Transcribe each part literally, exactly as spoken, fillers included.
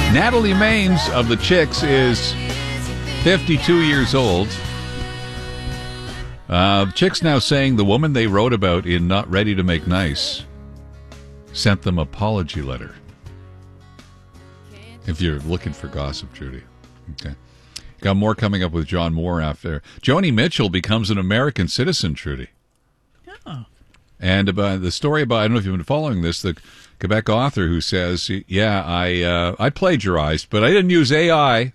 Natalie Maines of the Chicks is fifty-two years old. Uh, Chicks now saying the woman they wrote about in Not Ready to Make Nice sent them apology letter. If you're looking for gossip, Judy. Okay. Got more coming up with John Moore after. Joni Mitchell becomes an American citizen, Trudy. Oh. And about the story about, I don't know if you've been following this, the Quebec author who says, yeah, I uh, I plagiarized, but I didn't use A I.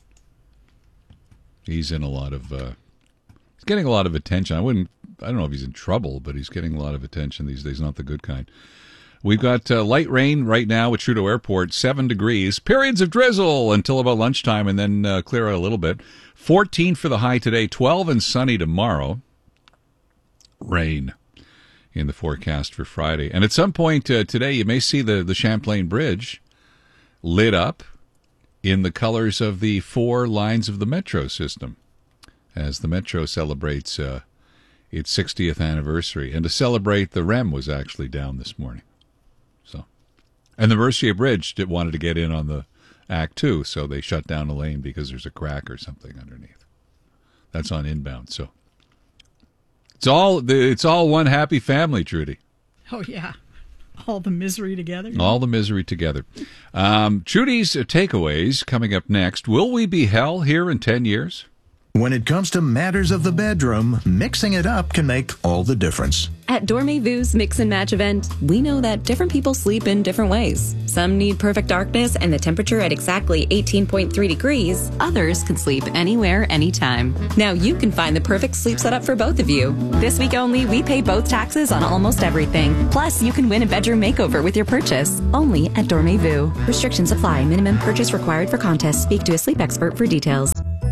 He's in a lot of, uh, he's getting a lot of attention. I wouldn't, I don't know if he's in trouble, but he's getting a lot of attention these days, not the good kind. We've got uh, light rain right now at Trudeau Airport, seven degrees. Periods of drizzle until about lunchtime and then uh, clear out a little bit. fourteen for the high today, twelve and sunny tomorrow. Rain in the forecast for Friday. And at some point uh, today, you may see the, the Champlain Bridge lit up in the colors of the four lines of the Metro system as the Metro celebrates uh, its sixtieth anniversary. And to celebrate, the R E M was actually down this morning. So, and the Mercier Bridge did, wanted to get in on the act too, so they shut down a lane because there's a crack or something underneath. That's on inbound, so it's all it's all one happy family, Trudy. Oh yeah, all the misery together. All the misery together. Um, Trudy's takeaways coming up next. Will we be hell here in ten years? When it comes to matters of the bedroom, mixing it up can make all the difference. At Dormez-Vu's Mix and Match event, we know that different people sleep in different ways. Some need perfect darkness and the temperature at exactly eighteen point three degrees. Others can sleep anywhere, anytime. Now you can find the perfect sleep setup for both of you. This week only, we pay both taxes on almost everything. Plus, you can win a bedroom makeover with your purchase. Only at Dormez-Vu. Restrictions apply. Minimum purchase required for contest. Speak to a sleep expert for details.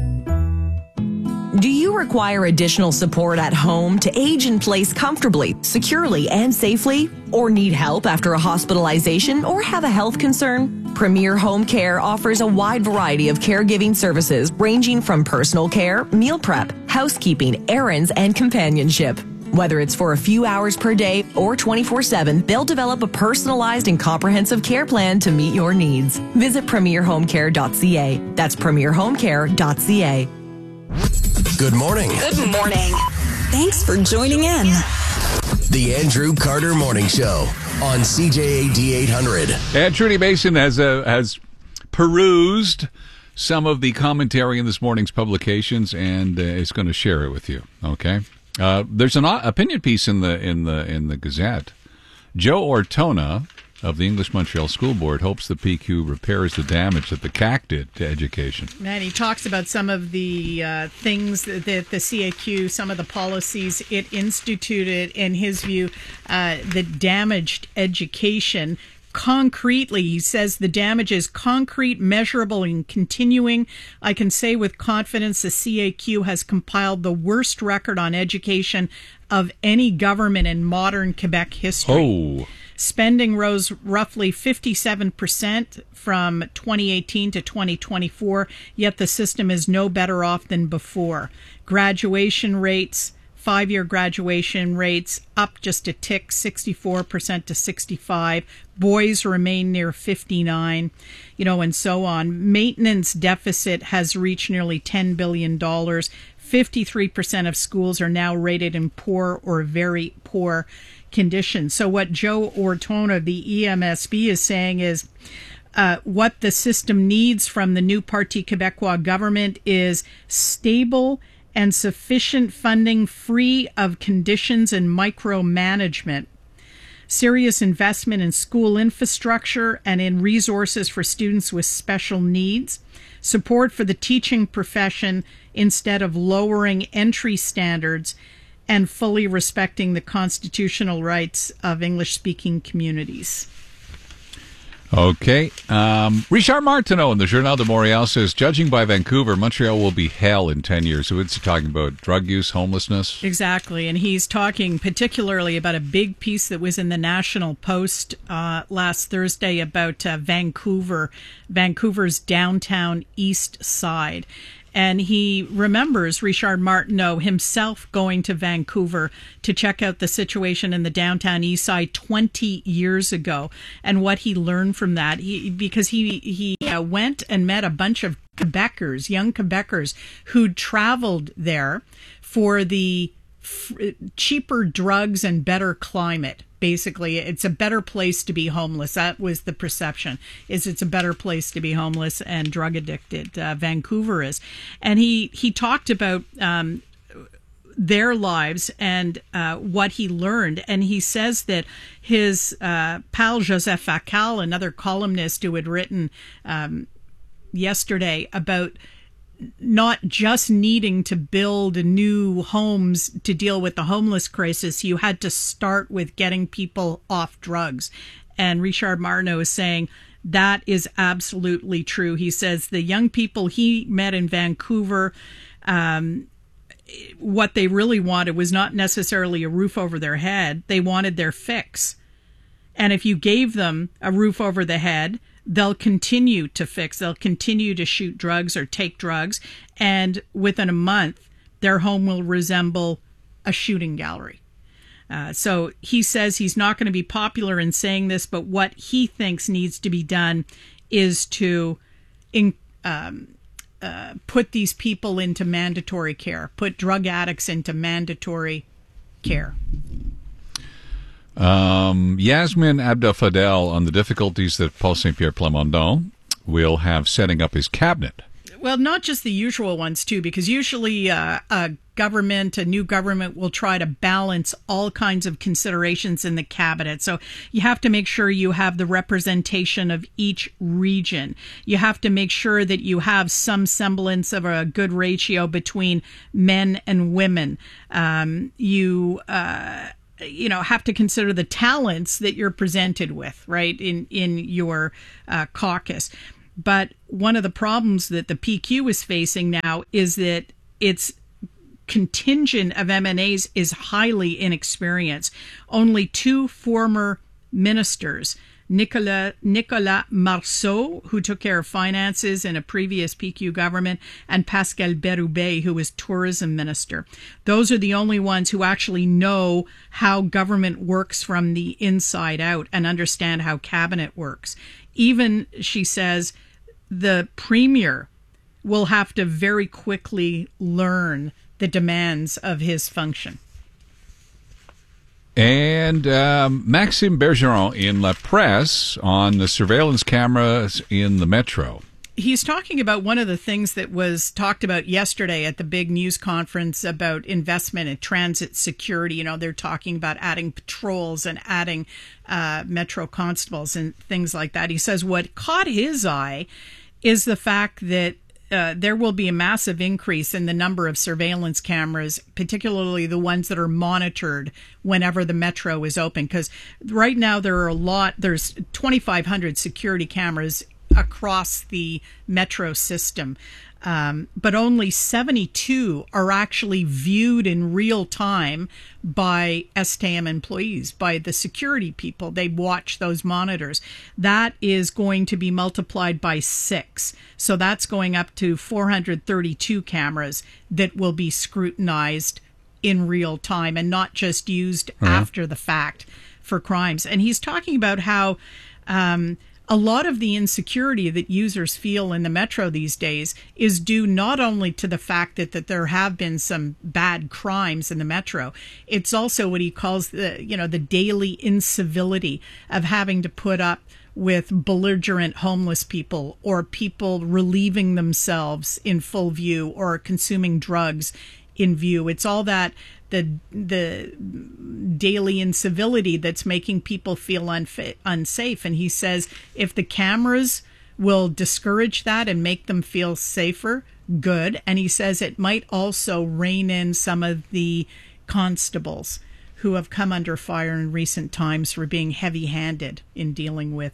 Do you require additional support at home to age in place comfortably, securely, and safely? Or need help after a hospitalization or have a health concern? Premier Home Care offers a wide variety of caregiving services ranging from personal care, meal prep, housekeeping, errands, and companionship. Whether it's for a few hours per day or twenty-four seven, they'll develop a personalized and comprehensive care plan to meet your needs. Visit premier home care dot c a. That's premier home care dot c a. Good morning. Good morning. Thanks for joining in. The Andrew Carter Morning Show on C J A D eight hundred. And Trudy Mason has uh, has perused some of the commentary in this morning's publications and uh, is going to share it with you. Okay, uh, there's an opinion piece in the in the in the Gazette. Joe Ortona of the English Montreal School Board hopes the P Q repairs the damage that the C A C did to education. And he talks about some of the uh, things that the C A Q, some of the policies it instituted, in his view, uh, that damaged education. Concretely, he says the damage is concrete, measurable, and continuing. I can say with confidence the C A Q has compiled the worst record on education of any government in modern Quebec history. Oh. Spending rose roughly fifty-seven percent from twenty eighteen to twenty twenty-four, yet the system is no better off than before. Graduation rates, five-year graduation rates up just a tick, sixty-four percent to sixty-five. Boys remain near fifty-nine, you know, and so on. Maintenance deficit has reached nearly ten billion dollars. fifty-three percent of schools are now rated in poor or very poor conditions. So what Joe Ortona of the E M S B is saying is uh, what the system needs from the new Parti Québécois government is stable and sufficient funding free of conditions and micromanagement, serious investment in school infrastructure and in resources for students with special needs, support for the teaching profession instead of lowering entry standards, and fully respecting the constitutional rights of English-speaking communities. Okay. Um, Richard Martineau in the Journal de Montréal says, judging by Vancouver, Montreal will be hell in ten years. So it's talking about drug use, homelessness. Exactly. And he's talking particularly about a big piece that was in the National Post uh, last Thursday about uh, Vancouver, Vancouver's downtown east side. And he remembers Richard Martineau himself going to Vancouver to check out the situation in the downtown east side twenty years ago and what he learned from that. He, because he, he uh, went and met a bunch of Quebecers, young Quebecers, who'd traveled there for the f- cheaper drugs and better climate. Basically, it's a better place to be homeless. That was the perception, is it's a better place to be homeless and drug addicted. Uh, Vancouver is. And he, he talked about um, their lives and uh, what he learned. And he says that his uh, pal Joseph Facal, another columnist who had written um, yesterday about not just needing to build new homes to deal with the homeless crisis, you had to start with getting people off drugs. And Richard Martineau is saying that is absolutely true. He says the young people he met in Vancouver, um, what they really wanted was not necessarily a roof over their head. They wanted their fix. And if you gave them a roof over the head, they'll continue to fix, they'll continue to shoot drugs or take drugs, and within a month, their home will resemble a shooting gallery. Uh, so he says he's not going to be popular in saying this, but what he thinks needs to be done is to in, um, uh, put these people into mandatory care, put drug addicts into mandatory care. Um, Yasmin Abdel-Fadel on the difficulties that Paul Saint-Pierre Plamondon will have setting up his cabinet. Well, not just the usual ones, too, because usually uh, a government, a new government will try to balance all kinds of considerations in the cabinet. So you have to make sure you have the representation of each region. You have to make sure that you have some semblance of a good ratio between men and women. Um, you... Uh, you know, have to consider the talents that you're presented with, right, in, in your uh, caucus. But one of the problems that the P Q is facing now is that its contingent of M N As is highly inexperienced. Only two former ministers, Nicolas, Nicolas Marceau, who took care of finances in a previous P Q government, and Pascal Bérubé, who was tourism minister. Those are the only ones who actually know how government works from the inside out and understand how cabinet works. Even, she says, the premier will have to very quickly learn the demands of his function. And um, Maxime Bergeron in La Presse on the surveillance cameras in the metro. He's talking about one of the things that was talked about yesterday at the big news conference about investment in transit security. You know, they're talking about adding patrols and adding uh, metro constables and things like that. He says what caught his eye is the fact that Uh, there will be a massive increase in the number of surveillance cameras, particularly the ones that are monitored whenever the metro is open. Because right now there are a lot, there's twenty-five hundred security cameras across the metro system. Um, but only seventy-two are actually viewed in real time by S T A M employees, by the security people. They watch those monitors. That is going to be multiplied by six. So that's going up to four hundred thirty-two cameras that will be scrutinized in real time and not just used uh-huh. after the fact for crimes. And he's talking about how um, a lot of the insecurity that users feel in the metro these days is due not only to the fact that, that there have been some bad crimes in the metro, it's also what he calls the, you know, the daily incivility of having to put up with belligerent homeless people or people relieving themselves in full view or consuming drugs in view. It's all that the the daily incivility that's making people feel unfit, unsafe. And he says if the cameras will discourage that and make them feel safer, good. And he says it might also rein in some of the constables who have come under fire in recent times for being heavy-handed in dealing with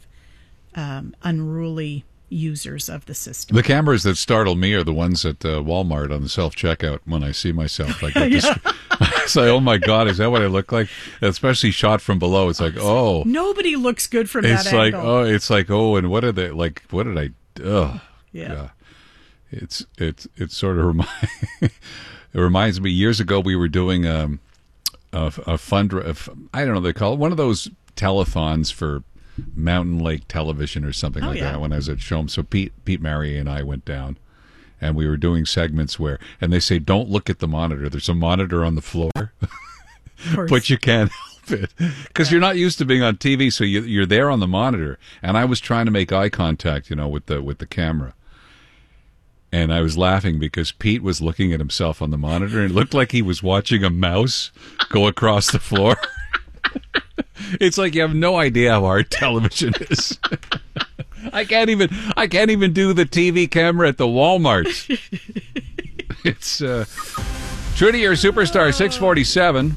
um, unruly users of the system. The cameras that startle me are the ones at uh, Walmart on the self-checkout when I see myself. I get this, it's like, oh my God, is that what I look like? Especially shot from below. It's like, oh. Nobody looks good from it's that like, angle. Oh, it's like, oh, and what are they, like, what did I, oh. Yeah. yeah. It's it's it sort of remind, it reminds me. Years ago, we were doing um, a a fund. I don't know what they call it, one of those telethons for Mountain Lake Television or something oh, like yeah. that. When I was at Shom, so Pete Pete Mary and I went down, and we were doing segments where, and they say, don't look at the monitor. There's a monitor on the floor, but you can't help it because you're not used to being on T V, so you, you're there on the monitor. And I was trying to make eye contact, you know, with the with the camera. And I was laughing because Pete was looking at himself on the monitor, and it looked like he was watching a mouse go across the floor. It's like you have no idea how hard television is. I can't even I can't even do the T V camera at the Walmart. It's uh, Trudy, your superstar, six forty-seven.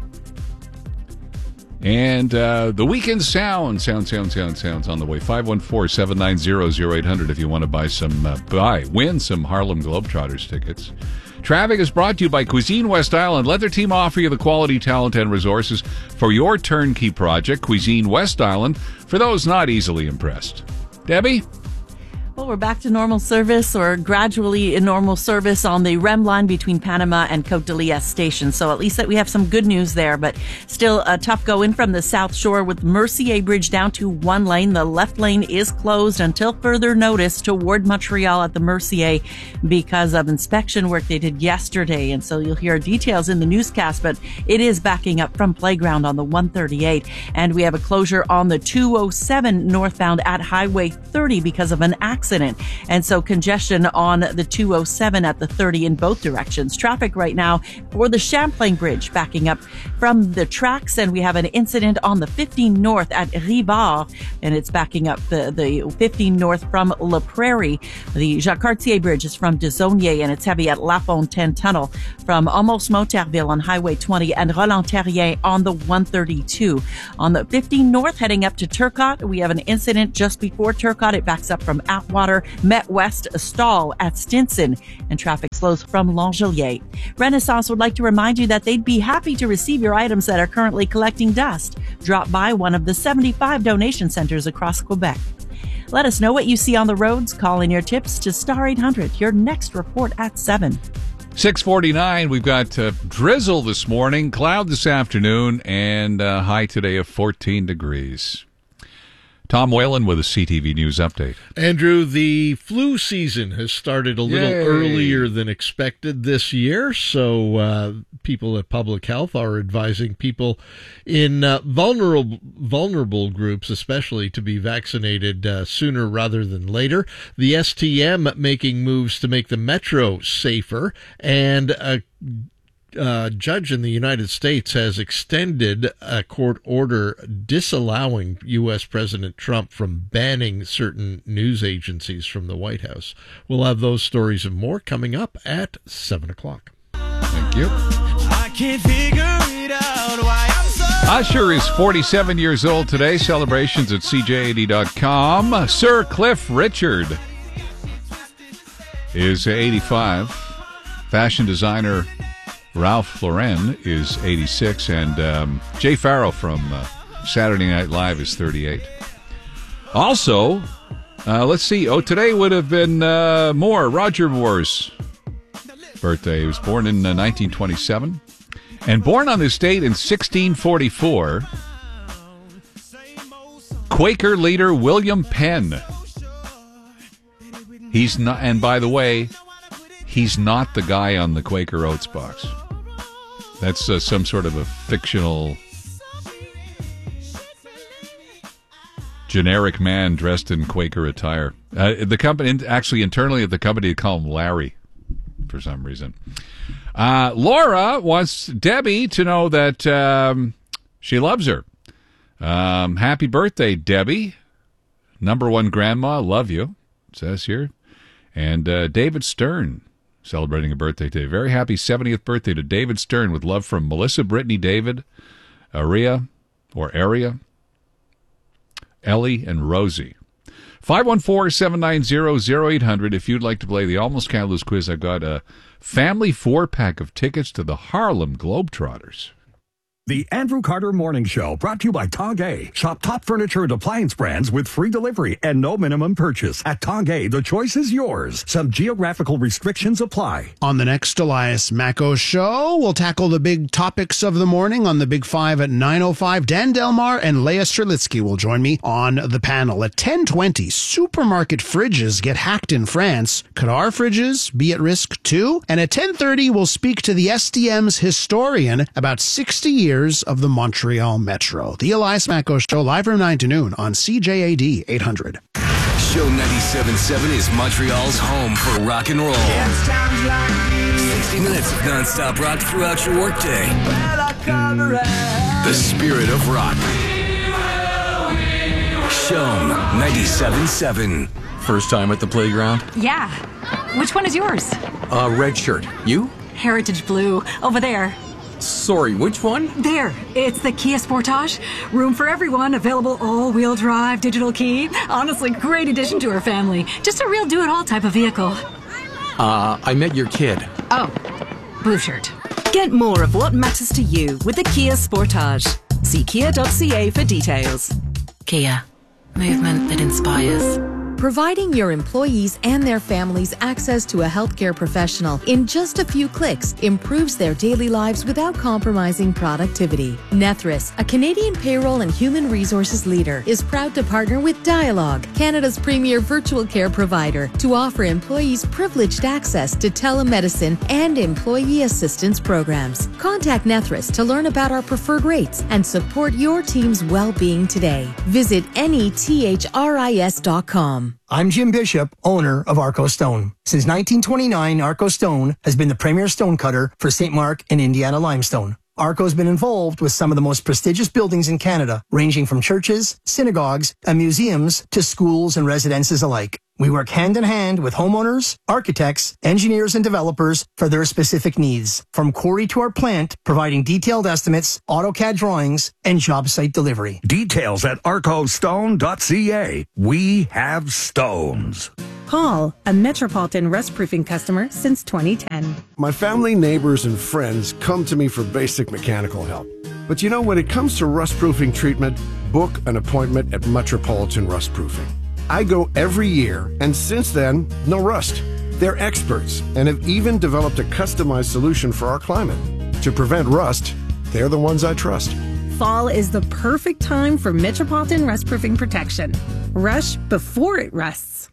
And uh, the Weekend Sound, sound, sound, sound, sounds on the way. five one four, seven nine zero, zero eight hundred if you want to buy some, uh, buy, win some Harlem Globetrotters tickets. Traffic is brought to you by Cuisine West Island. Let their team offer you the quality, talent, and resources for your turnkey project. Cuisine West Island, for those not easily impressed. Debbie? Well, we're back to normal service, or gradually in normal service, on the R E M line between Panama and Côte de Liesse station. So at least that we have some good news there, but still a tough go in from the South Shore with Mercier Bridge down to one lane. The left lane is closed until further notice toward Montreal at the Mercier because of inspection work they did yesterday. And so you'll hear details in the newscast, but it is backing up from Playground on the one thirty-eight. And we have a closure on the two oh seven northbound at Highway thirty because of an accident. And so congestion on the two oh seven at the thirty in both directions. Traffic right now for the Champlain Bridge backing up from the tracks. And we have an incident on the fifteen north at Rivard, and it's backing up the, the fifteen north from La Prairie. The Jacques Cartier Bridge is from Desaulniers, and it's heavy at La Fontaine Tunnel from almost Monterville on Highway twenty and Roland-Terrien on the one thirty-two. On the fifteen north heading up to Turcotte, we have an incident just before Turcotte. It backs up from Atwater. Met West, a stall at Stinson, and traffic slows from Langelier. Renaissance would like to remind you that they'd be happy to receive your items that are currently collecting dust. Drop by one of the seventy-five donation centers across Quebec. Let us know what you see on the roads. Call in your tips to Star eight hundred. Your next report at seven. six forty-nine, we've got uh, drizzle this morning, cloud this afternoon, and uh, high today of fourteen degrees. Tom Whalen with a C T V News update. Andrew, the flu season has started a little Yay. earlier than expected this year, so uh, people at Public Health are advising people in uh, vulnerable vulnerable groups, especially, to be vaccinated uh, sooner rather than later. The S T M making moves to make the metro safer, and a Uh, judge in the United States has extended a court order disallowing U S President Trump from banning certain news agencies from the White House. We'll have those stories and more coming up at seven o'clock. Thank you. I can't figure it out why I'm so... Usher is forty-seven years old today. Celebrations at C J eighty dot com. Sir Cliff Richard is eighty-five. Fashion designer Ralph Lauren is eighty-six, and um, Jay Farrow from uh, Saturday Night Live is thirty-eight. Also, uh, let's see. Oh, today would have been uh, Moore, Roger Moore's birthday. He was born in uh, nineteen twenty-seven. And born on this date in sixteen forty-four, Quaker leader William Penn. He's not, and by the way, he's not the guy on the Quaker Oats box. That's uh, some sort of a fictional, generic man dressed in Quaker attire. Uh, the company, actually, internally at the company, they call him Larry for some reason. Uh, Laura wants Debbie to know that um, she loves her. Um, happy birthday, Debbie. Number one grandma, love you, it says here. And uh, David Stern, celebrating a birthday today. Very happy seventieth birthday to David Stern, with love from Melissa, Brittany, David, Aria, or Aria, Ellie, and Rosie. five one four, seven nine zero, zero eight hundred if you'd like to play the Almost Can't Lose quiz. I've got a family four-pack of tickets to the Harlem Globetrotters. The Andrew Carter Morning Show, brought to you by Tongay. Shop top furniture and appliance brands with free delivery and no minimum purchase. At Tongay, the choice is yours. Some geographical restrictions apply. On the next Elias Macco Show, we'll tackle the big topics of the morning on the Big Five at nine oh five. Dan Delmar and Leah Strelitsky will join me on the panel. At ten twenty, supermarket fridges get hacked in France. Could our fridges be at risk too? And at ten thirty, we'll speak to the S D M's historian about sixty years of the Montreal Metro. The Elias Macco Show, live from nine to noon on C J A D eight hundred. Show ninety-seven point seven is Montreal's home for rock and roll. sixty minutes of non-stop rock throughout your workday. The spirit of rock. Show ninety-seven point seven. First time at the playground? Yeah. Which one is yours? Uh, red shirt. You? Heritage Blue. Over there. Sorry, which one? There. It's the Kia Sportage. Room for everyone. Available all-wheel drive, digital key. Honestly, great addition to our family. Just a real do-it-all type of vehicle. Uh, I met your kid. Oh, blue shirt. Get more of what matters to you with the Kia Sportage. See kia dot c a for details. Kia. Movement that inspires. Providing your employees and their families access to a healthcare professional in just a few clicks improves their daily lives without compromising productivity. Nethris, a Canadian payroll and human resources leader, is proud to partner with Dialogue, Canada's premier virtual care provider, to offer employees privileged access to telemedicine and employee assistance programs. Contact Nethris to learn about our preferred rates and support your team's well-being today. Visit nethris dot com. I'm Jim Bishop, owner of Arco Stone. Since nineteen twenty-nine, Arco Stone has been the premier stone cutter for Saint Mark and Indiana limestone. Arco's been involved with some of the most prestigious buildings in Canada, ranging from churches, synagogues, and museums to schools and residences alike. We work hand in hand with homeowners, architects, engineers, and developers for their specific needs. From quarry to our plant, providing detailed estimates, AutoCAD drawings, and job site delivery. Details at arco stone dot c a. We have stones. Paul, a Metropolitan rust proofing customer since twenty ten. My family, neighbors, and friends come to me for basic mechanical help. But you know, when it comes to rust proofing treatment, book an appointment at Metropolitan Rust Proofing. I go every year, and since then, no rust. They're experts and have even developed a customized solution for our climate. To prevent rust, they're the ones I trust. Fall is the perfect time for Metropolitan rust proofing protection. Rush before it rusts.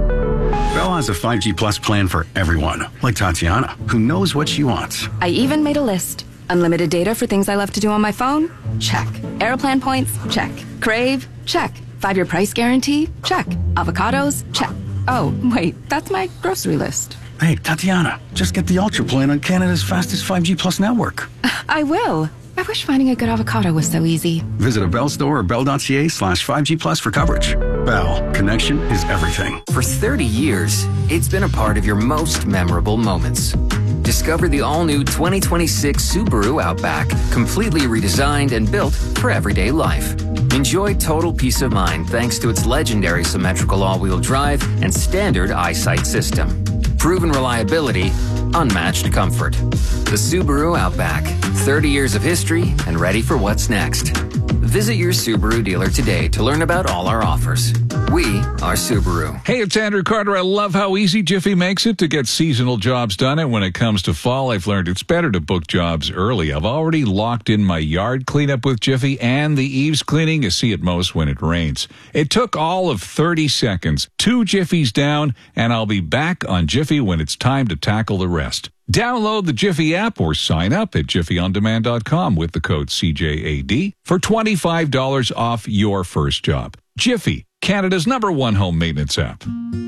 Bell has a five G Plus plan for everyone, like Tatiana, who knows what she wants. I even made a list. Unlimited data for things I love to do on my phone? Check. Airplan points? Check. Crave? Check. Five-year price guarantee? Check. Avocados? Check. Oh, wait, that's my grocery list. Hey, Tatiana, just get the Ultra plan on Canada's fastest five G Plus network. I will. I wish finding a good avocado was so easy. Visit a Bell store or bell dot c a slash five G plus for coverage. Bell, connection is everything. For thirty years, it's been a part of your most memorable moments. Discover the all-new twenty twenty-six Subaru Outback, completely redesigned and built for everyday life. Enjoy total peace of mind thanks to its legendary symmetrical all-wheel drive and standard eyesight system. Proven reliability, unmatched comfort. The Subaru Outback, thirty years of history and ready for what's next. Visit your Subaru dealer today to learn about all our offers. We are Subaru. Hey, it's Andrew Carter. I love how easy Jiffy makes it to get seasonal jobs done. And when it comes to fall, I've learned it's better to book jobs early. I've already locked in my yard cleanup with Jiffy and the eaves cleaning you see at most when it rains. It took all of thirty seconds, two Jiffies down, and I'll be back on Jiffy when it's time to tackle the rest. Download the Jiffy app or sign up at jiffy on demand dot com with the code C J A D for twenty-five dollars off your first job. Jiffy, Canada's number one home maintenance app.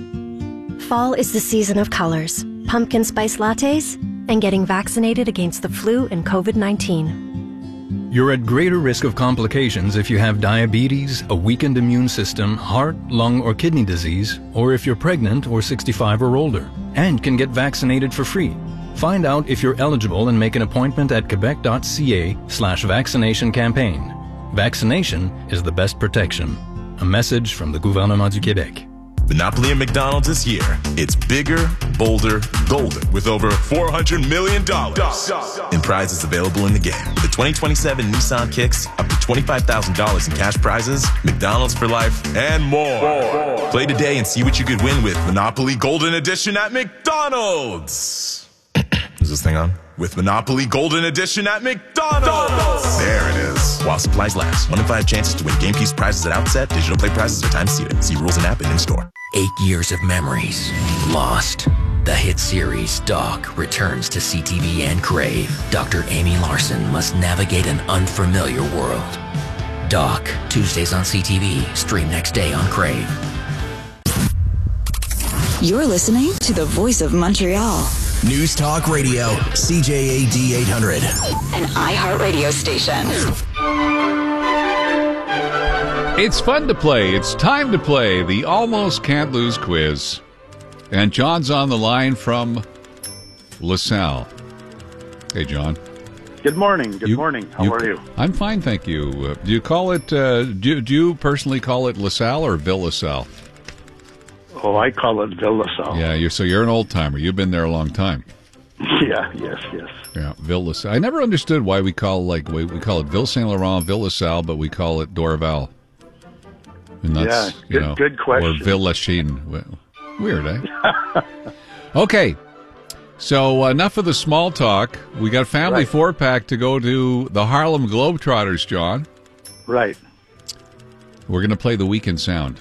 Fall is the season of colors, pumpkin spice lattes, and getting vaccinated against the flu and covid nineteen. You're at greater risk of complications if you have diabetes, a weakened immune system, heart, lung, or kidney disease, or if you're pregnant or sixty-five or older, and can get vaccinated for free. Find out if you're eligible and make an appointment at quebec dot c a slash vaccination campaign. Vaccination is the best protection. A message from the Gouvernement du Québec. Monopoly at McDonald's is here. It's bigger, bolder, golden, with over four hundred million dollars in prizes available in the game. With the twenty twenty-seven Nissan Kicks, up to twenty-five thousand dollars in cash prizes, McDonald's for life, and more. more. Play today and see what you could win with Monopoly Golden Edition at McDonald's. Is this thing on? With Monopoly Golden Edition at McDonald's. There it is. While supplies last. One in five chances to win game piece prizes at outset. Digital play prizes are time seated. See rules and app and in-store. Eight years of memories lost. The hit series Doc returns to C T V and Crave. Doctor Amy Larson must navigate an unfamiliar world. Doc, Tuesdays on C T V. Stream next day on Crave. You're listening to the voice of Montreal. News Talk Radio, C J A D eight hundred. An iHeartRadio station. It's fun to play. It's time to play the Almost Can't Lose quiz. And John's on the line from LaSalle. Hey, John. Good morning. Good You- morning. How you- are you? I'm fine, thank you. Uh, do you call it, uh, do, do you personally call it LaSalle or Ville LaSalle? Oh, I call it Ville LaSalle. Yeah, you're, so you're an old timer. You've been there a long time. Yeah, yes, yes. Yeah, Ville LaSalle. I never understood why we call like we, we call it Ville Saint Laurent, Ville LaSalle, but we call it Dorval. And that's, Yeah, you good- know, good question. Or Ville Lachine. Well, weird, eh? Okay, so enough of the small talk. We got family Right. four pack to go to the Harlem Globetrotters, John. Right. We're going to play the Week in Sound.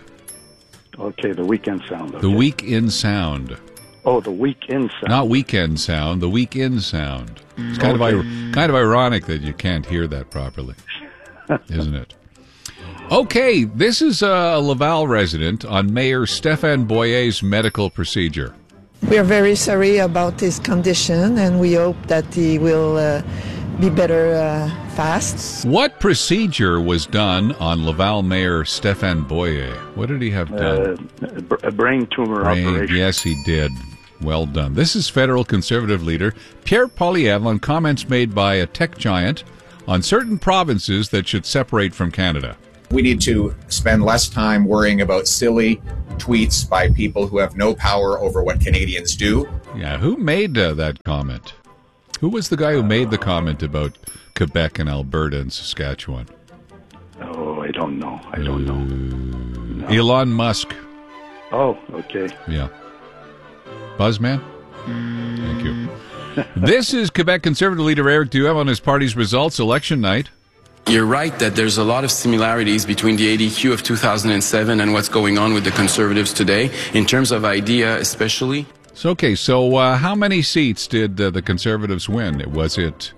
Okay, the weekend sound. Okay. The Week in Sound. Oh, the weekend sound. Not weekend sound, the week in sound. It's kind of Okay. ir- kind of ironic that you can't hear that properly, isn't it? Okay, this is a Laval resident on Mayor Stéphane Boyer's medical procedure. We are very sorry about his condition, and we hope that he will uh, be better uh, fast. What procedure was done on Laval Mayor Stéphane Boyer? What did he have done? Uh, a br- a brain tumor Brain- operation. Yes, he did. Well done. This is federal conservative leader Pierre Poilievre on comments made by a tech giant on certain provinces that should separate from Canada. We need to spend less time worrying about silly tweets by people who have no power over what Canadians do. Yeah, who made uh, that comment? Who was the guy who made the comment about Quebec and Alberta and Saskatchewan? Oh, I don't know. I don't know. Elon Musk. Oh, okay. Yeah. Buzzman? Thank you. This is Quebec Conservative leader Eric Duhem on his party's results election night. You're right that there's a lot of similarities between the A D Q of two thousand seven and what's going on with the Conservatives today, in terms of idea especially. So, okay, so uh, how many seats did uh, the Conservatives win? Was it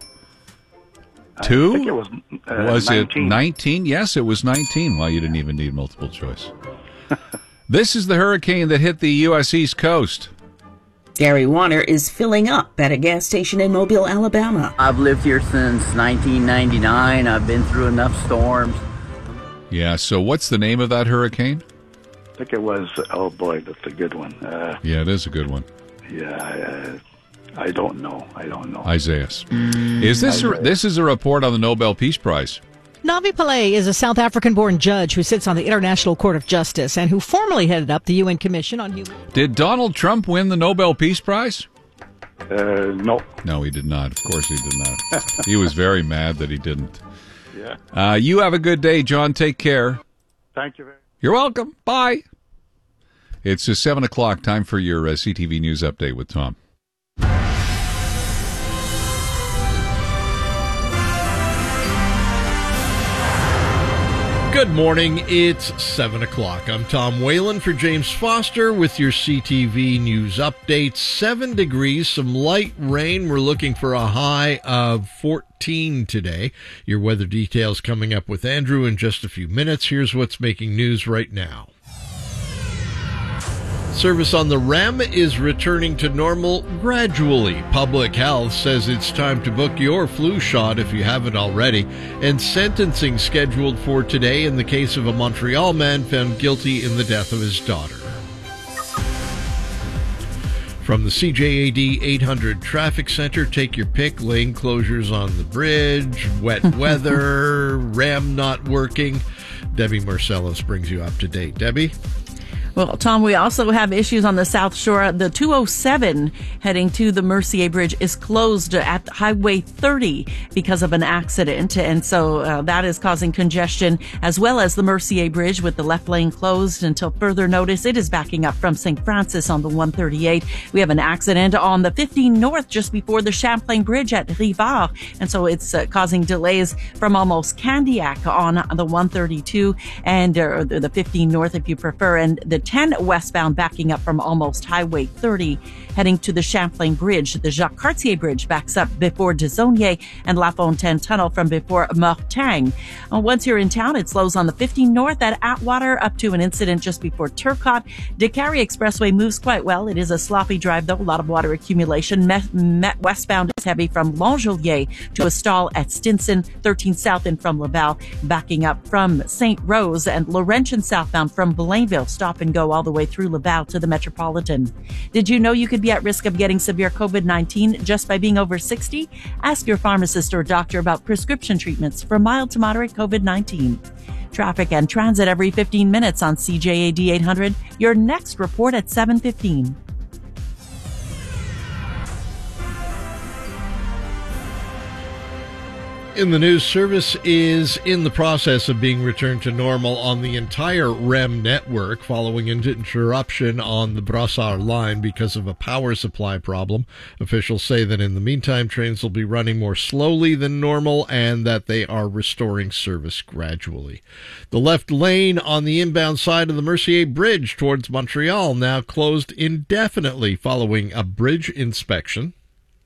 two? I think it was, uh, was nineteen. it nineteen? Yes, it was nineteen. Well, you didn't even need multiple choice. This is the hurricane that hit the U S East Coast. Gary Warner is filling up at a gas station in Mobile, Alabama. I've lived here since nineteen ninety-nine. I've been through enough storms. Yeah, so what's the name of that hurricane? I think it was, oh boy, that's a good one. Uh, Yeah, it is a good one. yeah, uh, I don't know. I don't know. Isaias. Is this a, this is a report on the Nobel Peace Prize? Navi Pillay is a South African-born judge who sits on the International Court of Justice and who formerly headed up the U N Commission on Human... Did Donald Trump win the Nobel Peace Prize? Uh, no. No, he did not. Of course he did not. He was very mad that he didn't. Yeah. Uh, you have a good day, John. Take care. Thank you very much. You're welcome. Bye. It's uh, seven o'clock. Time for your uh, C T V News Update with Tom. Good morning. It's seven o'clock. I'm Tom Whalen for James Foster with your C T V News Update. Seven degrees, some light rain. We're looking for a high of fourteen today. Your weather details coming up with Andrew in just a few minutes. Here's what's making news right now. Service on the REM is returning to normal gradually. Public Health says it's time to book your flu shot if you haven't already. And sentencing scheduled for today in the case of a Montreal man found guilty in the death of his daughter. From the C J A D eight hundred Traffic Center, take your pick. Lane closures on the bridge, wet weather, REM not working. Debbie Marcellus brings you up to date. Debbie? Well, Tom, we also have issues on the South Shore. The two oh seven heading to the Mercier Bridge is closed at Highway thirty because of an accident. And so uh, that is causing congestion, as well as the Mercier Bridge with the left lane closed until further notice. It is backing up from Saint Francis on the one thirty-eight. We have an accident on the fifteen North just before the Champlain Bridge at Rivard. And so it's uh, causing delays from almost Candiac on the one thirty-two and uh, the fifteen North if you prefer. And the ten westbound backing up from almost Highway thirty, heading to the Champlain Bridge. The Jacques Cartier Bridge backs up before Desaulniers and La Fontaine Tunnel from before Mortagne. Uh, once you're in town, it slows on the fifteen North at Atwater up to an incident just before Turcotte. DeCarry Expressway moves quite well. It is a sloppy drive, though, a lot of water accumulation. Met, Met westbound is heavy from Longelier to a stall at Stinson. thirteen South in from Laval, backing up from Saint Rose, and Laurentian southbound from Blainville. Stop and go all the way through Laval to the Metropolitan. Did you know you could be at risk of getting severe COVID nineteen just by being over sixty? Ask your pharmacist or doctor about prescription treatments for mild to moderate COVID nineteen. Traffic and transit every fifteen minutes on C J A D eight hundred. Your next report at seven fifteen. In the news, service is in the process of being returned to normal on the entire R E M network following an interruption on the Brossard line because of a power supply problem. Officials say that in the meantime, trains will be running more slowly than normal and that they are restoring service gradually. The left lane on the inbound side of the Mercier Bridge towards Montreal now closed indefinitely following a bridge inspection.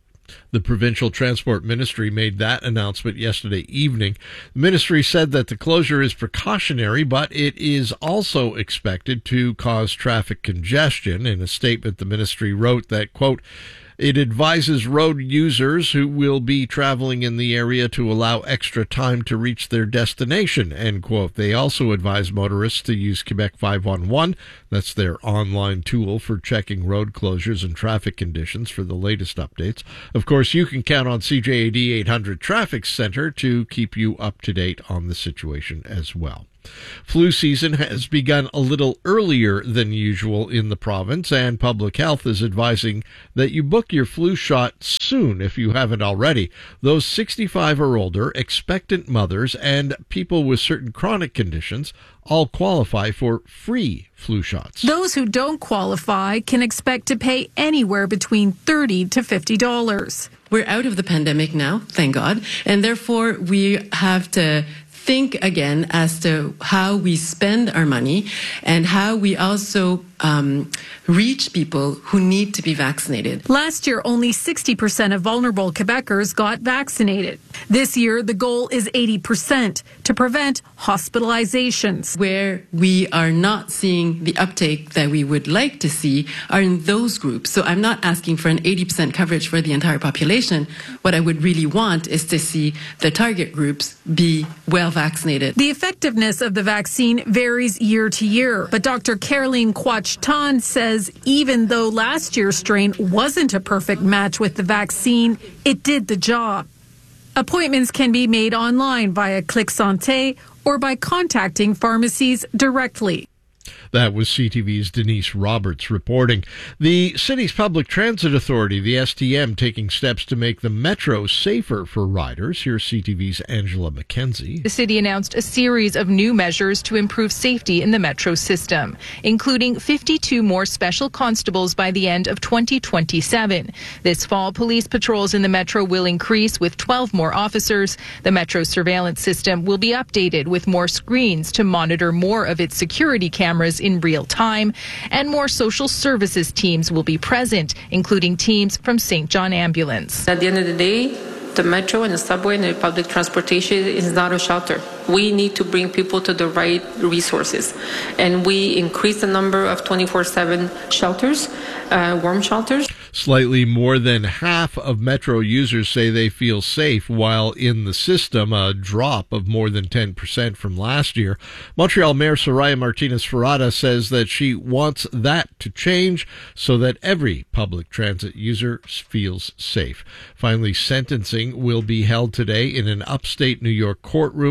The Provincial Transport Ministry made that announcement yesterday evening. The ministry said that the closure is precautionary, but it is also expected to cause traffic congestion. In a statement, the ministry wrote that, quote, it advises road users who will be traveling in the area to allow extra time to reach their destination, end quote. They also advise motorists to use Quebec five one one. That's their online tool for checking road closures and traffic conditions for the latest updates. Of course, you can count on C J A D eight hundred Traffic Center to keep you up to date on the situation as well. Flu season has begun a little earlier than usual in the province, and Public Health is advising that you book your flu shot soon if you haven't already. Those sixty-five or older, expectant mothers, and people with certain chronic conditions all qualify for free flu shots. Those who don't qualify can expect to pay anywhere between thirty to fifty dollars. We're out of the pandemic now, thank God, and therefore we have to think again as to how we spend our money and how we also um, reach people who need to be vaccinated. Last year, only sixty percent of vulnerable Quebecers got vaccinated. This year, the goal is eighty percent to prevent hospitalizations. Where we are not seeing the uptake that we would like to see are in those groups. So I'm not asking for an eighty percent coverage for the entire population. What I would really want is to see the target groups be well vaccinated. The effectiveness of the vaccine varies year to year, but Doctor Caroline Quach-Tan says even though last year's strain wasn't a perfect match with the vaccine, it did the job. Appointments can be made online via Click Santé or by contacting pharmacies directly. That was C T V's Denise Roberts reporting. The city's public transit authority, the S T M, taking steps to make the metro safer for riders. Here's C T V's Angela McKenzie. The city announced a series of new measures to improve safety in the metro system, including fifty-two more special constables by the end of twenty twenty-seven. This fall, police patrols in the metro will increase with twelve more officers. The metro surveillance system will be updated with more screens to monitor more of its security cameras in real time, and more social services teams will be present, including teams from Saint John Ambulance. At the end of the day, the metro and the subway and the public transportation is not a shelter. We need to bring people to the right resources, and we increase the number of twenty-four seven shelters, uh, warm shelters. Slightly more than half of metro users say they feel safe while in the system, a drop of more than ten percent from last year. Montreal Mayor Soraya Martinez-Ferrada says that she wants that to change so that every public transit user feels safe. Finally, sentencing will be held today in an upstate New York courtroom for a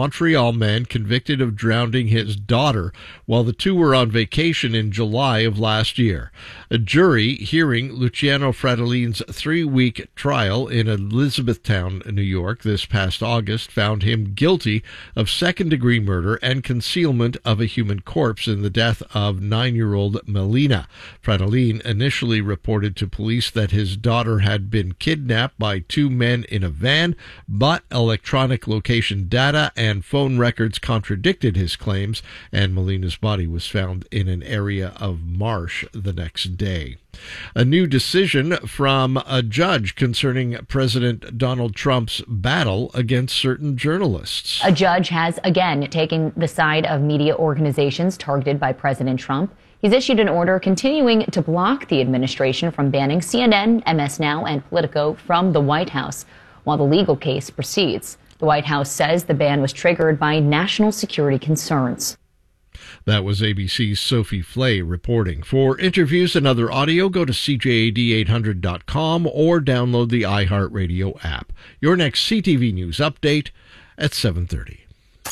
Montreal man convicted of drowning his daughter while the two were on vacation in July of last year. A jury hearing Luciano Fratellin's three-week trial in Elizabethtown, New York, this past August found him guilty of second-degree murder and concealment of a human corpse in the death of nine-year-old Melina. Fratellin initially reported to police that his daughter had been kidnapped by two men in a van, but electronic location data and phone records contradicted his claims, and Melina's body was found in an area of marsh the next day. A new decision from a judge concerning President Donald Trump's battle against certain journalists. A judge has again taken the side of media organizations targeted by President Trump. He's issued an order continuing to block the administration from banning C N N, M S Now, and Politico from the White House while the legal case proceeds. The White House says the ban was triggered by national security concerns. That was A B C's Sophie Flay reporting. For interviews and other audio, go to C J A D eight hundred dot com or download the iHeartRadio app. Your next C T V News update at seven thirty.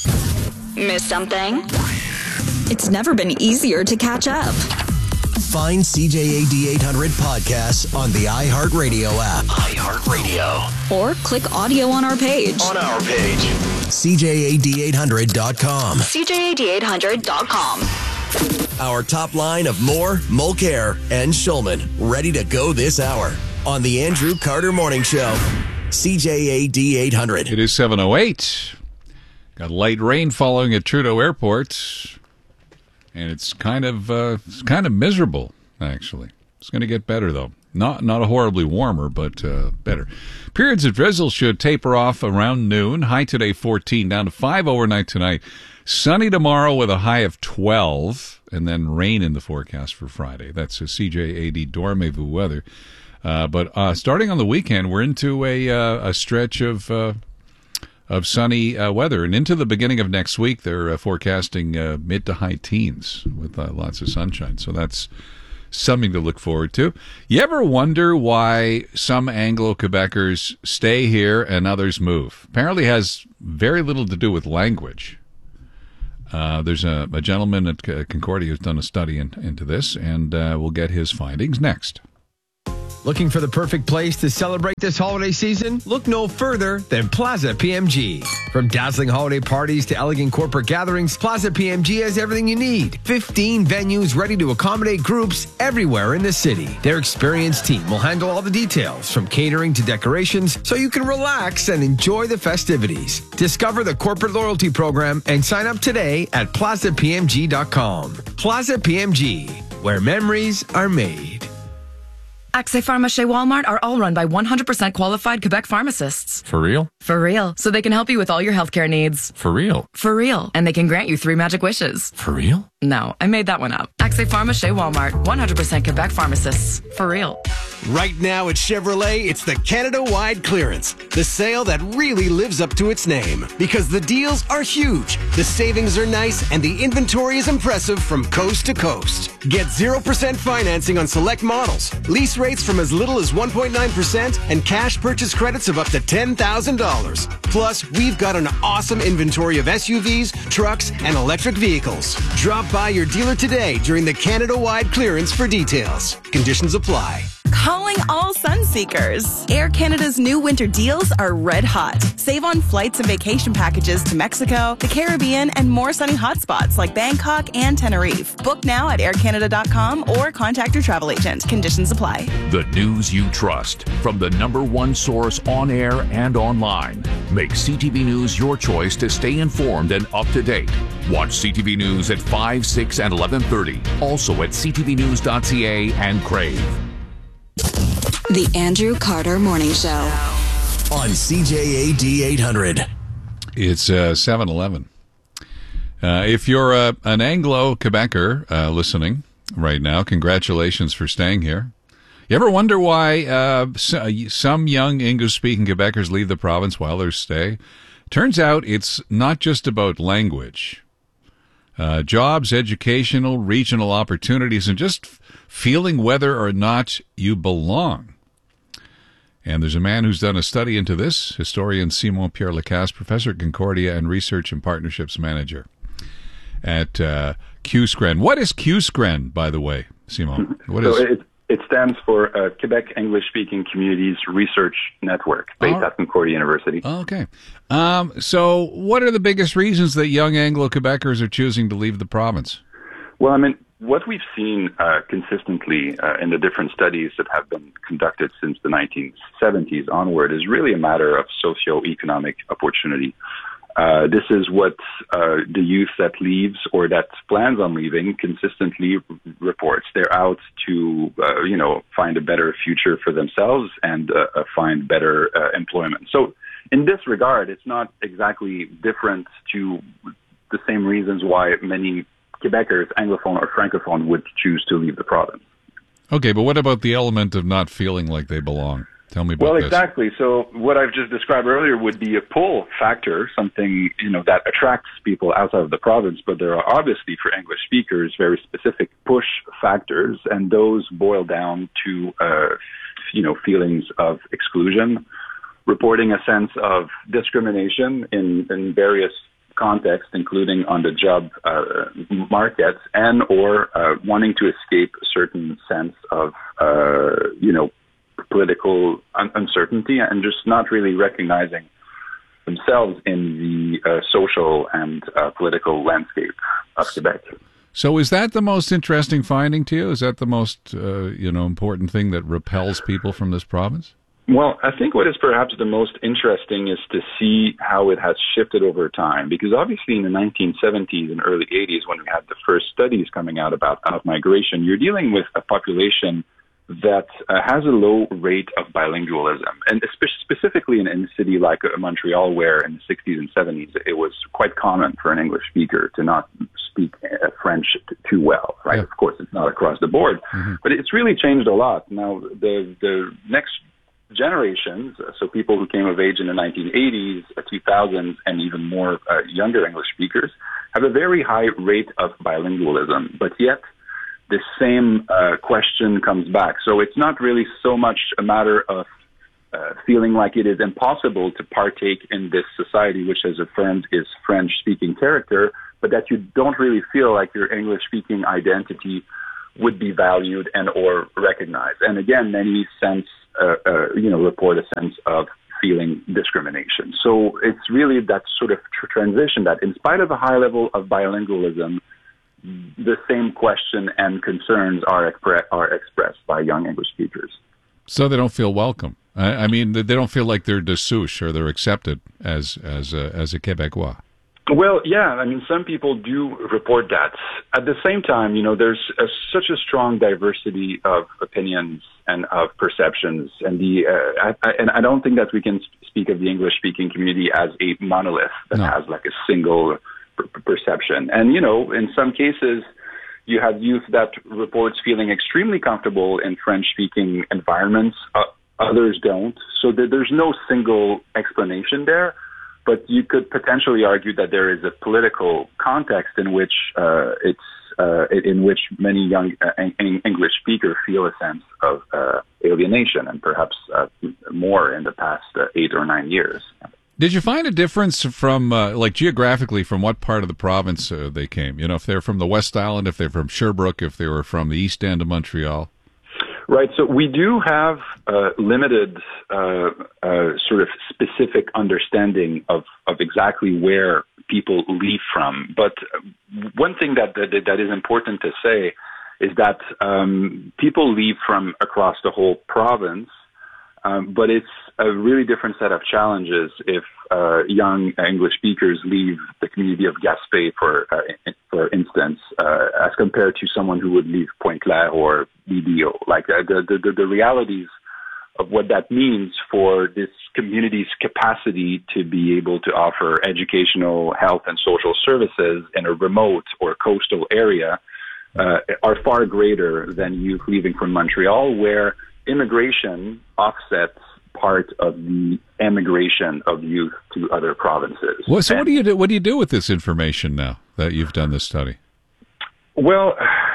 Miss something? It's never been easier to catch up. Find C J A D eight hundred podcasts on the iHeartRadio app. iHeartRadio. Or click audio on our page. On our page. C J A D eight hundred dot com. C J A D eight hundred dot com. Our top line of Moore, Mulcair, and Schulman ready to go this hour on the Andrew Carter Morning Show. C J A D eight hundred. It is seven oh eight. Got light rain following at Trudeau Airport. And it's kind of uh, it's kind of miserable, actually. It's going to get better, though. Not not a horribly warmer, but uh, better. Periods of drizzle should taper off around noon. High today, fourteen, down to five overnight tonight. Sunny tomorrow with a high of twelve, and then rain in the forecast for Friday. That's a C J A D Dormez-vous weather. Uh, but uh, starting on the weekend, we're into a uh, a stretch of... Uh, of sunny uh, weather. And into the beginning of next week, they're uh, forecasting uh, mid to high teens with uh, lots of sunshine. So that's something to look forward to. You ever wonder why some Anglo-Quebecers stay here and others move? Apparently has very little to do with language. Uh, there's a, a gentleman at Concordia who's done a study in, into this, and uh, we'll get his findings next. Looking for the perfect place to celebrate this holiday season? Look no further than Plaza P M G. From dazzling holiday parties to elegant corporate gatherings, Plaza P M G has everything you need. fifteen venues ready to accommodate groups everywhere in the city. Their experienced team will handle all the details, from catering to decorations, so you can relax and enjoy the festivities. Discover the corporate loyalty program and sign up today at plaza p m g dot com. Plaza P M G, where memories are made. Accès Pharma chez Walmart are all run by one hundred percent qualified Quebec pharmacists. For real? For real. So they can help you with all your healthcare needs. For real? For real. And they can grant you three magic wishes. For real? No, I made that one up. Accès Pharma chez Walmart. one hundred percent Quebec pharmacists. For real. Right now at Chevrolet, it's the Canada-wide clearance. The sale that really lives up to its name. Because the deals are huge, the savings are nice, and the inventory is impressive from coast to coast. Get zero percent financing on select models, lease rates from as little as one point nine percent, and cash purchase credits of up to ten thousand dollars. Plus, we've got an awesome inventory of S U Vs, trucks, and electric vehicles. Drop by your dealer today during the Canada-wide clearance for details. Conditions apply. Calling all sun seekers. Air Canada's new winter deals are red hot. Save on flights and vacation packages to Mexico, the Caribbean, and more sunny hotspots like Bangkok and Tenerife. Book now at air canada dot com or contact your travel agent. Conditions apply. The news you trust from the number one source on air and online. Make C T V News your choice to stay informed and up to date. Watch C T V News at five, six, and eleven thirty. Also at c t v news dot c a and Crave. The Andrew Carter Morning Show. On C J A D eight hundred. It's uh, seven eleven. Uh, if you're uh, an Anglo-Quebecer uh, listening right now, congratulations for staying here. You ever wonder why uh, some young English-speaking Quebecers leave the province while they stay? Turns out it's not just about language. Uh, jobs, educational, regional opportunities, and just feeling whether or not you belong. And there's a man who's done a study into this, historian Simon Pierre Lacasse, professor at Concordia and research and partnerships manager at uh, Q S C R E N. What is Q S C R E N, by the way, Simon? What so is it, it stands for uh, Quebec English-Speaking Communities Research Network, based Oh. at Concordia University. Okay. Um, so what are the biggest reasons that young Anglo-Quebecers are choosing to leave the province? Well, I mean, what we've seen uh, consistently uh, in the different studies that have been conducted since the nineteen seventies onward is really a matter of socio-economic opportunity. Uh, this is what uh, the youth that leaves or that plans on leaving consistently r- reports. They're out to, uh, you know, find a better future for themselves and uh, uh, find better uh, employment. So in this regard, it's not exactly different to the same reasons why many Quebecers, Anglophone or Francophone, would choose to leave the province. Okay, but what about the element of not feeling like they belong? Tell me about Well, this. exactly. So what I've just described earlier would be a pull factor, something, you know, that attracts people outside of the province. But there are obviously, for English speakers, very specific push factors, and those boil down to, uh, you know, feelings of exclusion, reporting a sense of discrimination in, in various contexts, including on the job uh, market, and or uh, wanting to escape a certain sense of, uh, you know, political un- uncertainty and just not really recognizing themselves in the uh, social and uh, political landscape of Quebec. So is that the most interesting finding to you? Is that the most, uh, you know, important thing that repels people from this province? Well, I think what is perhaps the most interesting is to see how it has shifted over time, because obviously in the nineteen seventies and early eighties, when we had the first studies coming out about out-migration, you're dealing with a population that uh, has a low rate of bilingualism, and spe- specifically in, in a city like uh, Montreal, where in the sixties and seventies it was quite common for an English speaker to not speak uh, French t- too well, right? Yeah. Of course, it's not across the board, mm-hmm. but it's really changed a lot. Now, the the next generations, uh, so people who came of age in the nineteen eighties, uh, two thousands, and even more uh, younger English speakers, have a very high rate of bilingualism, but yet the same uh, question comes back. So it's not really so much a matter of uh, feeling like it is impossible to partake in this society, which has affirmed its French-speaking character, but that you don't really feel like your English-speaking identity would be valued and or recognized. And again, many sense, uh, uh, you know, report a sense of feeling discrimination. So it's really that sort of tr- transition that, in spite of a high level of bilingualism, the same question and concerns are expre- are expressed by young English speakers. So they don't feel welcome. I, I mean, they don't feel like they're de souche or they're accepted as as a, as a Québécois. Well, yeah, I mean, some people do report that. At the same time, you know, there's a, such a strong diversity of opinions and of perceptions, and the uh, I, I, and I don't think that we can speak of the English-speaking community as a monolith that no. has like a single perception. And, you know, in some cases, you have youth that reports feeling extremely comfortable in French-speaking environments. Uh, others don't. So th- there's no single explanation there. But you could potentially argue that there is a political context in which uh, it's uh, in which many young uh, English speakers feel a sense of uh, alienation, and perhaps uh, more in the past uh, eight or nine years. Did you find a difference from, uh, like, geographically, from what part of the province uh, they came? You know, if they're from the West Island, if they're from Sherbrooke, if they were from the East End of Montreal? Right. So we do have uh, limited uh, uh, sort of specific understanding of, of exactly where people leave from. But one thing that that, that is important to say is that um, people leave from across the whole province. Um, but it's a really different set of challenges if uh, young English speakers leave the community of Gaspé, for uh, for instance, uh, as compared to someone who would leave Pointe-Claire or B D O. Like uh, the, the the realities of what that means for this community's capacity to be able to offer educational, health, and social services in a remote or coastal area uh, are far greater than youth leaving from Montreal, where immigration offsets part of the emigration of youth to other provinces. Well, so and, what do you do? What do you do with this information now that you've done this study? Well,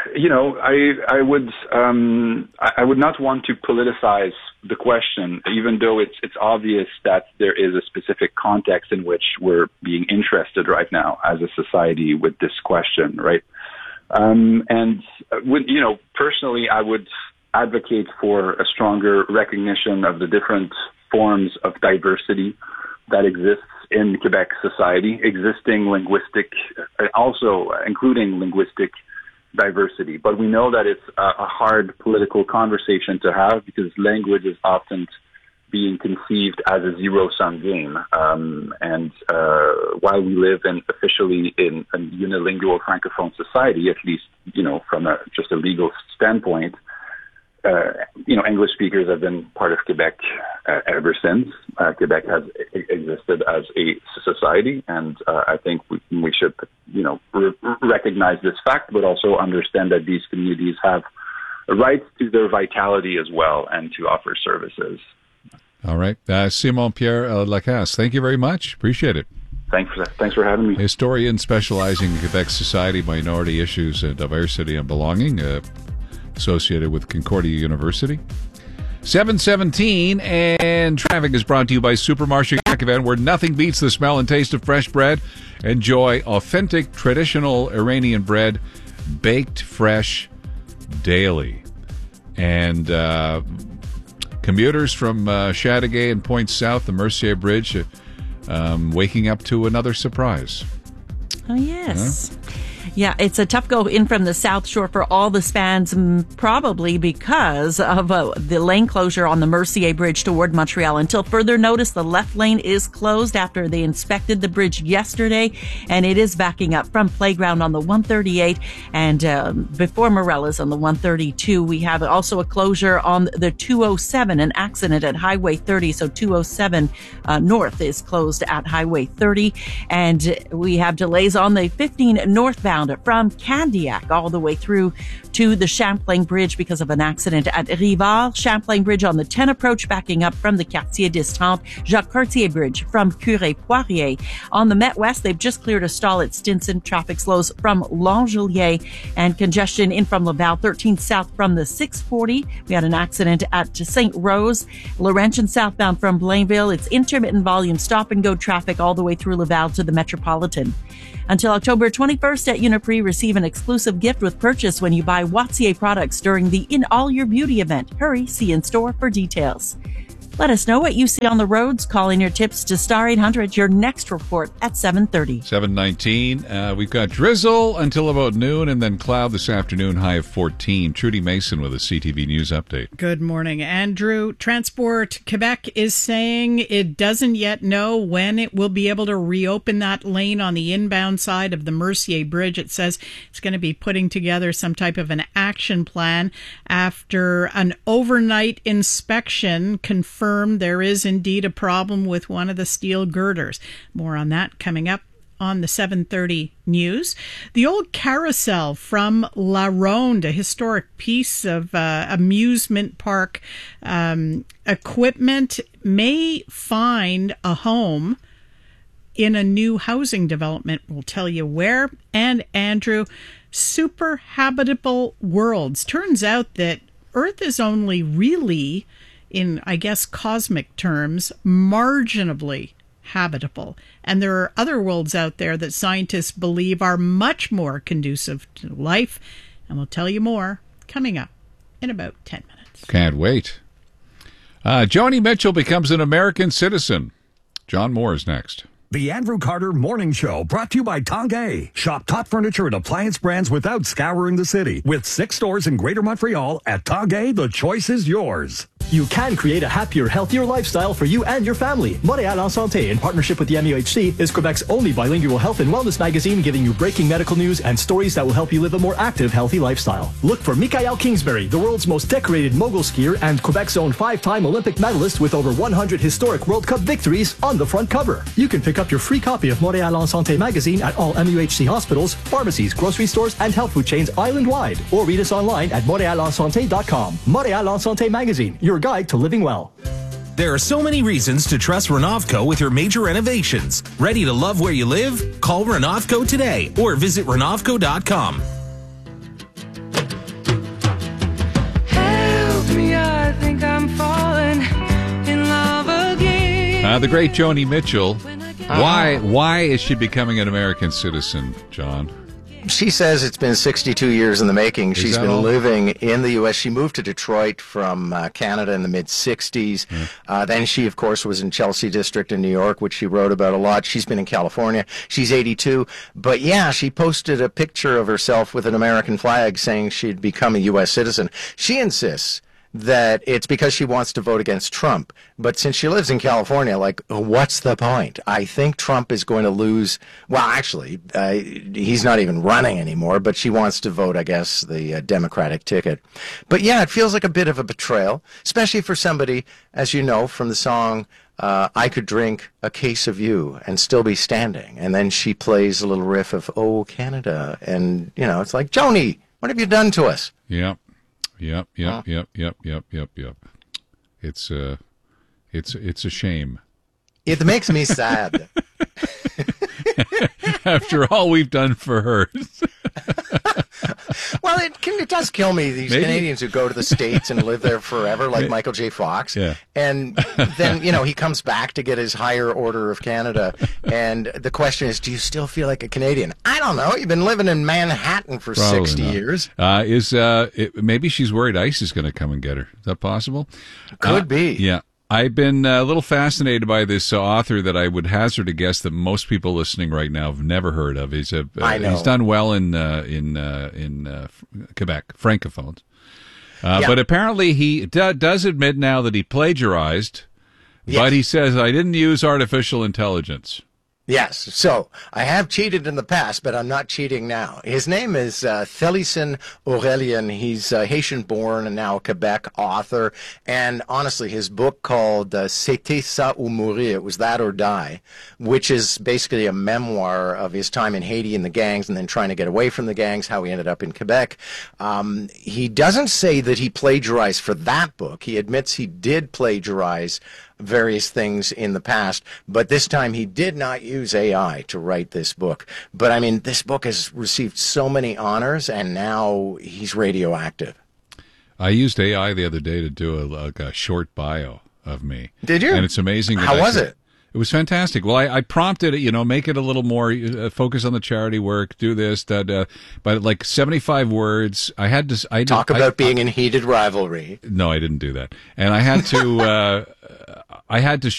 you know, I I would um, I, I would not want to politicize the question, even though it's it's obvious that there is a specific context in which we're being interested right now as a society with this question, right? Um, and would, you know, personally, I would advocate for a stronger recognition of the different forms of diversity that exists in Quebec society, existing linguistic, also including linguistic diversity. But we know that it's a, a hard political conversation to have because language is often being conceived as a zero-sum game. Um, and uh, while we live in officially in a unilingual francophone society, at least, you know, from a, just a legal standpoint, Uh, you know, English speakers have been part of Quebec uh, ever since. Uh, Quebec has e- existed as a society, and uh, I think we, we should, you know, re- recognize this fact, but also understand that these communities have a right to their vitality as well and to offer services. All right. Uh, Simon Pierre uh, Lacasse, thank you very much. Appreciate it. Thanks for that. Thanks for having me. Historian specializing in Quebec society, minority issues, and diversity and belonging. Uh, associated with Concordia University. seven seventeen, and traffic is brought to you by Supermarché Jacques-Event, where nothing beats the smell and taste of fresh bread. Enjoy authentic, traditional Iranian bread, baked fresh daily. And uh, commuters from uh, Chateauguay and Point South, the Mercier Bridge, uh, um, waking up to another surprise. Oh, yes. Huh? Yeah, it's a tough go in from the South Shore for all the spans, probably because of uh, the lane closure on the Mercier Bridge toward Montreal. Until further notice, the left lane is closed after they inspected the bridge yesterday, and it is backing up from Playground on the one thirty-eight and uh, before Morella's on the one thirty-two. We have also a closure on the two oh seven, an accident at Highway thirty, so two oh seven uh, North is closed at Highway thirty, and we have delays on the fifteen northbound from Candiac all the way through to the Champlain Bridge because of an accident at Rivard. Champlain Bridge on the ten approach backing up from the Quartier d'Estampes. Jacques Cartier Bridge from Curé-Poirier. On the Met West, they've just cleared a stall at Stinson. Traffic slows from L'Angelier and congestion in from Laval. thirteen south from the six forty. We had an accident at Saint Rose. Laurentian southbound from Blainville. It's intermittent volume stop and go traffic all the way through Laval to the Metropolitan. Until October twenty-first at Uniprix, receive an exclusive gift with purchase when you buy Wattier products during the In All Your Beauty event. Hurry, see in store for details. Let us know what you see on the roads. Call in your tips to Star eight hundred, your next report at seven thirty. seven nineteen. Uh, we've got drizzle until about noon and then cloud this afternoon, high of fourteen. Trudy Mason with a C T V News update. Good morning, Andrew. Transport Quebec is saying it doesn't yet know when it will be able to reopen that lane on the inbound side of the Mercier Bridge. It says it's going to be putting together some type of an action plan after an overnight inspection confirmed there is indeed a problem with one of the steel girders. More on that coming up on the seven thirty news. The old carousel from La Ronde, a historic piece of uh, amusement park um, equipment, may find a home in a new housing development. We'll tell you where. And Andrew, super habitable worlds. Turns out that Earth is only really, in, I guess, cosmic terms, marginally habitable. And there are other worlds out there that scientists believe are much more conducive to life. And we'll tell you more coming up in about ten minutes. Can't wait. Uh, Joni Mitchell becomes an American citizen. John Moore is next. The Andrew Carter Morning Show, brought to you by Tanguay. Shop top furniture and appliance brands without scouring the city. With six stores in Greater Montreal, at Tanguay, the choice is yours. You can create a happier, healthier lifestyle for you and your family. Montréal en Santé, in partnership with the M U H C, is Quebec's only bilingual health and wellness magazine, giving you breaking medical news and stories that will help you live a more active, healthy lifestyle. Look for Michael Kingsbury, the world's most decorated mogul skier and Quebec's own five-time Olympic medalist with over one hundred historic World Cup victories, on the front cover. You can pick up your free copy of Montréal en Santé magazine at all M U H C hospitals, pharmacies, grocery stores, and health food chains island-wide, or read us online at montreal en santé dot com. Montréal en Santé magazine, your guide to living well. There are so many reasons to trust Renovco with your major renovations. Ready to love where you live? Call Renovco today or visit renovco dot com. Uh, the great Joni Mitchell. Why? Why is she becoming an American citizen, John? She says it's been sixty-two years in the making. Is She's that been all? living in the U S. She moved to Detroit from uh, Canada in the mid-sixties. Mm. Uh, then she, of course, was in Chelsea District in New York, which she wrote about a lot. She's been in California. She's eighty-two. But, yeah, she posted a picture of herself with an American flag saying she'd become a U S citizen. She insists that it's because she wants to vote against Trump. But since she lives in California, like, what's the point? I think Trump is going to lose. Well, actually, uh, he's not even running anymore, but she wants to vote, I guess, the uh, Democratic ticket. But yeah, it feels like a bit of a betrayal, especially for somebody, as you know, from the song, uh, I Could Drink a Case of You and Still Be Standing. And then she plays a little riff of, Oh, Canada. And, you know, it's like, Joni, what have you done to us? Yep. Yep, yep, Huh? yep, yep, yep, yep, yep. It's uh it's it's a shame. It makes me sad. After all we've done for her. Well, it can, it does kill me, these Maybe. Canadians who go to the States and live there forever, like May- Michael J. Fox. Yeah. And then, you know, he comes back to get his higher order of Canada. And the question is, do you still feel like a Canadian? I don't know. You've been living in Manhattan for Probably sixty not. years. Uh, is uh, it, maybe she's worried ICE is going to come and get her. Is that possible? Could Uh, be. Yeah. I've been a little fascinated by this uh, author that I would hazard a guess that most people listening right now have never heard of. He's a, uh, I know. he's done well in uh, in uh, in uh, Quebec, francophones. Uh, Yeah. But apparently he d- does admit now that he plagiarized, Yes. but he says, I didn't use artificial intelligence. Yes. So I have cheated in the past, but I'm not cheating now. His name is uh, Thelison Aurelien. He's uh, Haitian-born and now a Quebec author. And honestly, his book called uh, C'était ça ou mourir, it was that or die, which is basically a memoir of his time in Haiti and the gangs and then trying to get away from the gangs, how he ended up in Quebec. Um, he doesn't say that he plagiarized for that book. He admits he did plagiarize various things in the past, but this time he did not use A I to write this book. But I mean, this book has received so many honors, and now he's radioactive. I used A I the other day to do a, like a short bio of me. Did you? And it's amazing. that How I was could- it? It was fantastic. Well, I, I prompted it, you know, make it a little more, uh, focus on the charity work, do this, that, uh, but like seventy-five words. I had to, I did, Talk I- about being in heated rivalry. No, I didn't do that. And I had to, uh, I had to